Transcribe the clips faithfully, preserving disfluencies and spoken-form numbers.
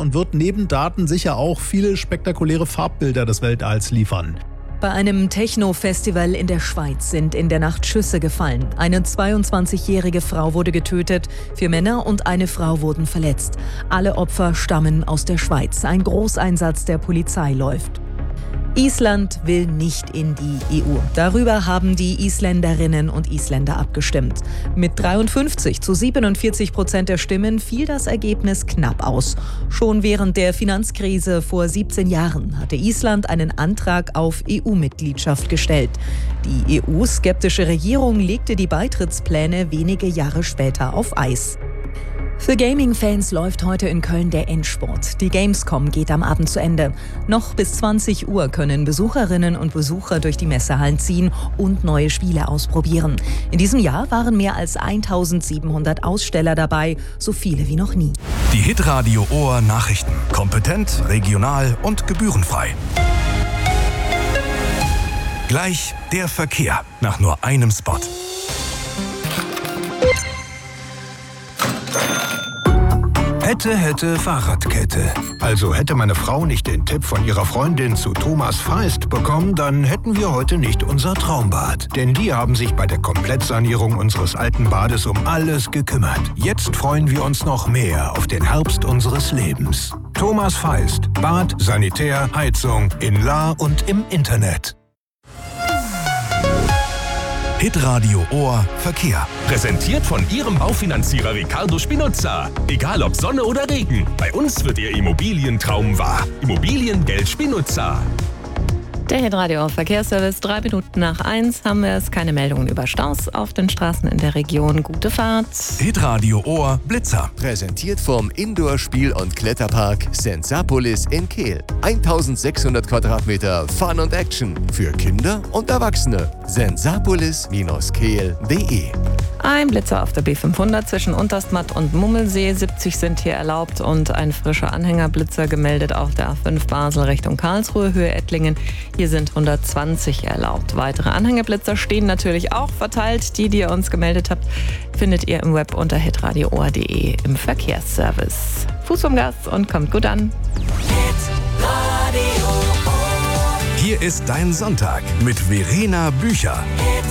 und wird neben Daten sicher auch viele spektakuläre Farbbilder des Weltalls liefern. Bei einem Techno-Festival in der Schweiz sind in der Nacht Schüsse gefallen. Eine zweiundzwanzigjährige Frau wurde getötet, vier Männer und eine Frau wurden verletzt. Alle Opfer stammen aus der Schweiz. Ein Großeinsatz der Polizei läuft. Island will nicht in die E U. Darüber haben die Isländerinnen und Isländer abgestimmt. Mit dreiundfünfzig zu siebenundvierzig Prozent der Stimmen fiel das Ergebnis knapp aus. Schon während der Finanzkrise vor siebzehn Jahren hatte Island einen Antrag auf E U-Mitgliedschaft gestellt. Die E U-skeptische Regierung legte die Beitrittspläne wenige Jahre später auf Eis. Für Gaming-Fans läuft heute in Köln der Endspurt. Die Gamescom geht am Abend zu Ende. Noch bis zwanzig Uhr können Besucherinnen und Besucher durch die Messehallen ziehen und neue Spiele ausprobieren. In diesem Jahr waren mehr als eintausendsiebenhundert Aussteller dabei, so viele wie noch nie. Die Hitradio Ohr Nachrichten. Kompetent, regional und gebührenfrei. Gleich der Verkehr nach nur einem Spot. Hätte, hätte, Fahrradkette. Also hätte meine Frau nicht den Tipp von ihrer Freundin zu Thomas Feist bekommen, dann hätten wir heute nicht unser Traumbad. Denn die haben sich bei der Komplettsanierung unseres alten Bades um alles gekümmert. Jetzt freuen wir uns noch mehr auf den Herbst unseres Lebens. Thomas Feist. Bad, Sanitär, Heizung in La und im Internet. Hitradio Ohr Verkehr. Präsentiert von Ihrem Baufinanzierer Ricardo Spinuzza. Egal ob Sonne oder Regen, bei uns wird Ihr Immobilientraum wahr. Immobiliengeld Spinuzza. Der Hitradio Verkehrsservice, drei Minuten nach eins haben wir es. Keine Meldungen über Staus auf den Straßen in der Region. Gute Fahrt. Hitradio Ohr Blitzer. Präsentiert vom Indoor-Spiel- und Kletterpark Sensapolis in Kehl. eintausendsechshundert Quadratmeter Fun und Action für Kinder und Erwachsene. sensapolis Kehl punkt de. Ein Blitzer auf der B fünfhundert zwischen Unterstmatt und Mummelsee. siebzig sind hier erlaubt und ein frischer Anhängerblitzer gemeldet auf der A fünf Basel Richtung Karlsruhe, Höhe Ettlingen. Hier sind hundertzwanzig erlaubt. Weitere Anhängeblitzer stehen natürlich auch verteilt. Die, die ihr uns gemeldet habt, findet ihr im Web unter hitradio ohr punkt de im Verkehrsservice. Fuß vom Gas und kommt gut an. Hier ist dein Sonntag mit Verena Bücher.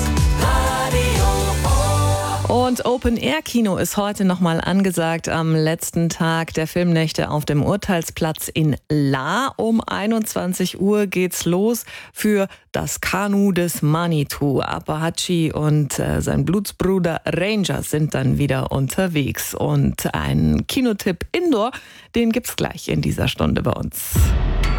Und Open-Air-Kino ist heute nochmal angesagt am letzten Tag der Filmnächte auf dem Urteilsplatz in La. Um einundzwanzig Uhr geht's los für Das Kanu des Manitou. Apache und äh, sein Blutsbruder Ranger sind dann wieder unterwegs. Und ein Kinotipp Indoor, den gibt's gleich in dieser Stunde bei uns.